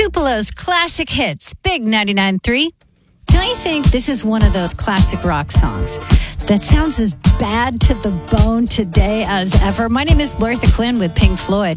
Tupelo's classic hits, Big 99.3. Don't you think this is one of those classic rock songs that sounds as bad to the bone today as ever? My name is Bertha Quinn with Pink Floyd.